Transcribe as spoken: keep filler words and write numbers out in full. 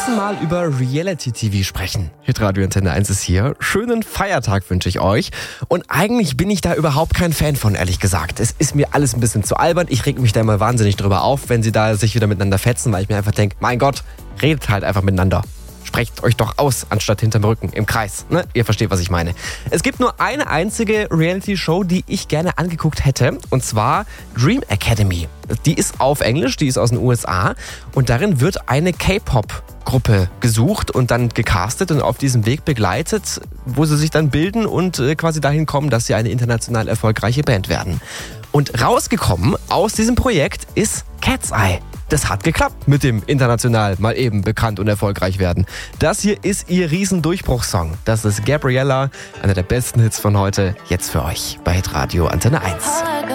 müssen mal über Reality-T V sprechen. Hitradio Antenne eins ist hier. Schönen Feiertag wünsche ich euch. Und eigentlich bin ich da überhaupt kein Fan von, ehrlich gesagt. Es ist mir alles ein bisschen zu albern. Ich reg mich da immer wahnsinnig drüber auf, wenn sie da sich wieder miteinander fetzen, weil ich mir einfach denke, mein Gott, redet halt einfach miteinander. Sprecht euch doch aus, anstatt hinterm Rücken, im Kreis. Ne? Ihr versteht, was ich meine. Es gibt nur eine einzige Reality-Show, die ich gerne angeguckt hätte. Und zwar Dream Academy. Die ist auf Englisch, die ist aus den U S A. Und darin wird eine K-Pop-Gruppe gesucht und dann gecastet und auf diesem Weg begleitet, wo sie sich dann bilden und quasi dahin kommen, dass sie eine international erfolgreiche Band werden. Und rausgekommen aus diesem Projekt ist Cat's Eye. Das hat geklappt mit dem international mal eben bekannt und erfolgreich werden. Das hier ist ihr Riesendurchbruchssong. Das ist Gabriella, einer der besten Hits von heute, jetzt für euch bei Hitradio Antenne eins.